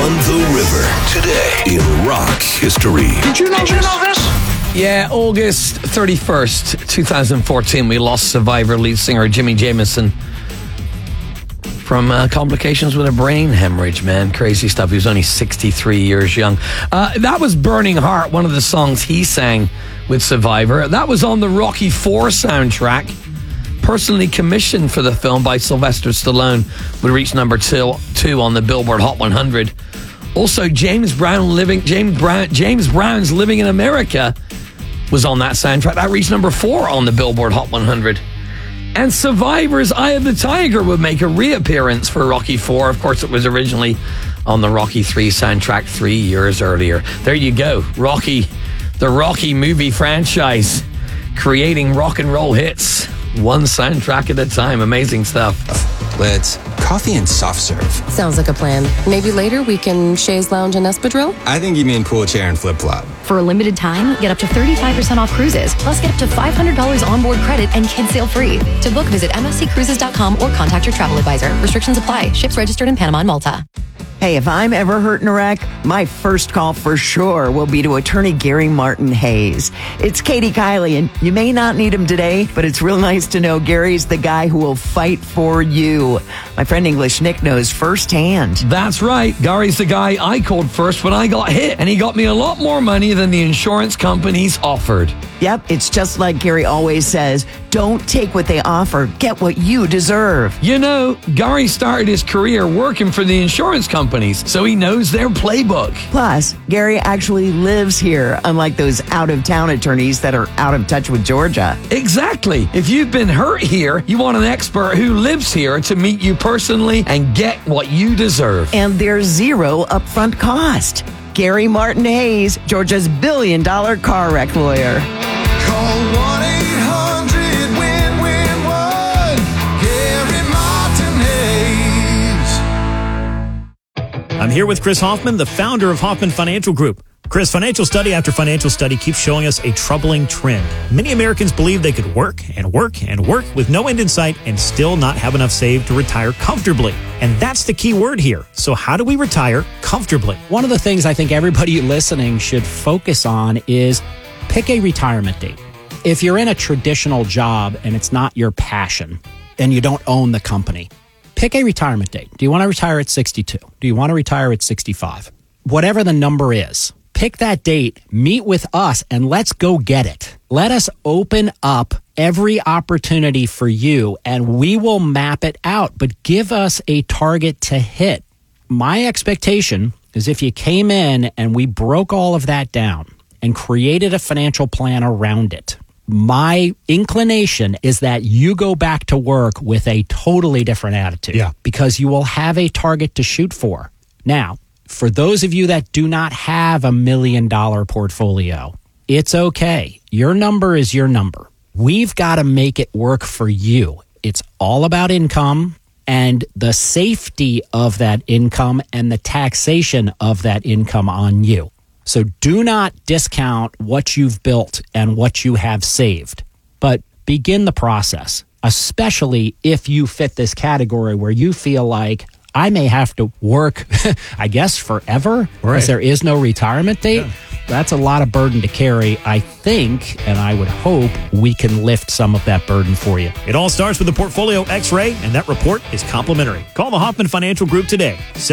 on the river. Today in rock history. Did you know this? Yeah, August 31st, 2014, we lost Survivor lead singer Jimmy Jamison from complications with a brain hemorrhage, man. Crazy stuff. He was only 63 years young. That was Burning Heart, one of the songs he sang with Survivor. That was on the Rocky IV soundtrack, personally commissioned for the film by Sylvester Stallone, would reach number 2 on the Billboard Hot 100. Also, James Brown's Living in America was on that soundtrack. That reached number 4 on the Billboard Hot 100. And Survivor's Eye of the Tiger would make a reappearance for Rocky IV. Of course, it was originally on the Rocky III soundtrack 3 years earlier. There you go. Rocky, the Rocky movie franchise, creating rock and roll hits, one soundtrack at a time. Amazing stuff. Let's coffee and soft serve. Sounds like a plan. Maybe later we can chaise lounge and espadrille? I think you mean pool chair and flip-flop. For a limited time, get up to 35% off cruises, plus get up to $500 onboard credit and kids sail free. To book, visit msccruises.com or contact your travel advisor. Restrictions apply. Ships registered in Panama and Malta. Hey, if I'm ever hurt in a wreck, my first call for sure will be to attorney Gary Martin Hayes. It's Katie Kiley, and you may not need him today, but it's real nice to know Gary's the guy who will fight for you. My friend English Nick knows firsthand. That's right. Gary's the guy I called first when I got hit, and he got me a lot more money than the insurance companies offered. Yep, it's just like Gary always says, don't take what they offer, get what you deserve. You know, Gary started his career working for the insurance companies, so he knows their playbook. Plus, Gary actually lives here, unlike those out-of-town attorneys that are out of touch with Georgia. Exactly. If you've been hurt here, you want an expert who lives here to meet you personally and get what you deserve. And there's zero upfront cost. Gary Martin Hayes, Georgia's billion-dollar car wreck lawyer. Call 1-800-WIN-WIN-1. Gary Martin Hayes. I'm here with Chris Hoffman, the founder of Hoffman Financial Group. Chris, financial study after financial study keeps showing us a troubling trend. Many Americans believe they could work and work and work with no end in sight and still not have enough saved to retire comfortably. And that's the key word here. So how do we retire comfortably? One of the things I think everybody listening should focus on is pick a retirement date. If you're in a traditional job and it's not your passion and you don't own the company, pick a retirement date. Do you want to retire at 62? Do you want to retire at 65? Whatever the number is, pick that date, meet with us, and let's go get it. Let us open up every opportunity for you, and we will map it out, but give us a target to hit. My expectation is if you came in and we broke all of that down and created a financial plan around it, my inclination is that you go back to work with a totally different attitude. Yeah. Because you will have a target to shoot for. Now, for those of you that do not have $1 million portfolio, it's okay. Your number is your number. We've got to make it work for you. It's all about income and the safety of that income and the taxation of that income on you. So do not discount what you've built and what you have saved, but begin the process, especially if you fit this category where you feel like I may have to work, I guess, forever, because there is no retirement date. Yeah. That's a lot of burden to carry. I think, and I would hope, we can lift some of that burden for you. It all starts with a portfolio x-ray, and that report is complimentary. Call the Hoffman Financial Group today,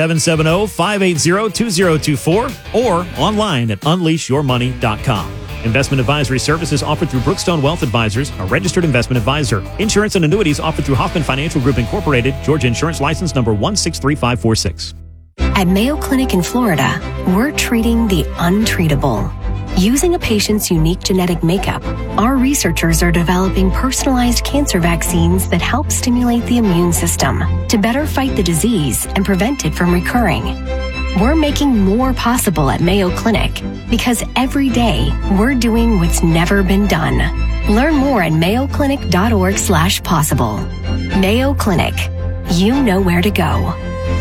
770-580-2024, or online at unleashyourmoney.com. Investment advisory services offered through Brookstone Wealth Advisors, a registered investment advisor. Insurance and annuities offered through Hoffman Financial Group Incorporated, Georgia Insurance License number 163546. At Mayo Clinic in Florida, we're treating the untreatable. Using a patient's unique genetic makeup, our researchers are developing personalized cancer vaccines that help stimulate the immune system to better fight the disease and prevent it from recurring. We're making more possible at Mayo Clinic because every day we're doing what's never been done. Learn more at mayoclinic.org/possible. Mayo Clinic. You know where to go.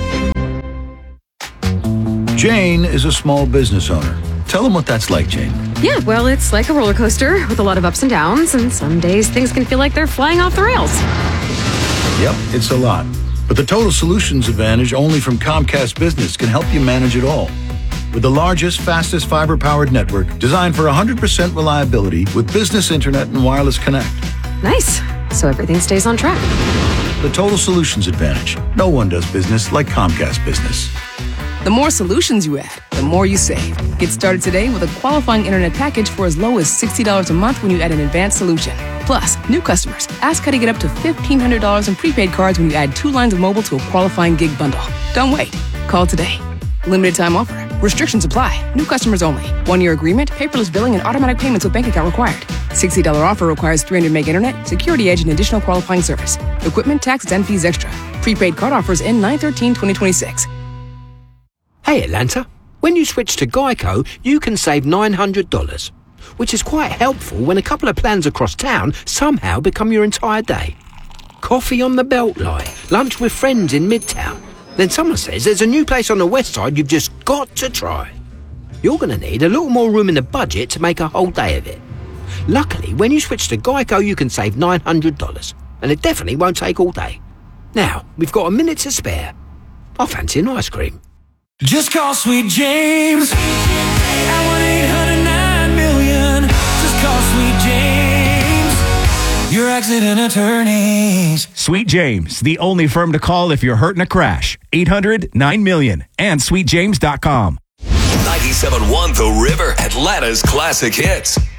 Jane is a small business owner. Tell them what that's like, Jane. Yeah, well, it's like a roller coaster with a lot of ups and downs, and some days things can feel like they're flying off the rails. Yep, it's a lot. But the Total Solutions Advantage only from Comcast Business can help you manage it all. With the largest, fastest fiber-powered network designed for 100% reliability with business internet and wireless connect. Nice. So everything stays on track. The Total Solutions Advantage. No one does business like Comcast Business. The more solutions you add, the more you save. Get started today with a qualifying internet package for as low as $60 a month when you add an advanced solution. Plus, new customers, ask how to get up to $1,500 in prepaid cards when you add 2 lines of mobile to a qualifying gig bundle. Don't wait. Call today. Limited time offer. Restrictions apply. New customers only. 1-year agreement, paperless billing, and automatic payments with bank account required. $60 offer requires 300 meg internet, security edge, and additional qualifying service. Equipment, taxes, and fees extra. Prepaid card offers end 9/13/2026. Hey Atlanta, when you switch to Geico, you can save $900, which is quite helpful when a couple of plans across town somehow become your entire day. Coffee on the Beltline, lunch with friends in Midtown. Then someone says there's a new place on the west side you've just got to try. You're going to need a little more room in the budget to make a whole day of it. Luckily, when you switch to Geico, you can save $900, and it definitely won't take all day. Now, we've got a minute to spare. I fancy an ice cream. Just call Sweet James at 1-800-9-million. Just call Sweet James, your accident attorneys. Sweet James, the only firm to call if you're hurt in a crash. 800-9-million and sweetjames.com. 97.1 The River, Atlanta's classic hits.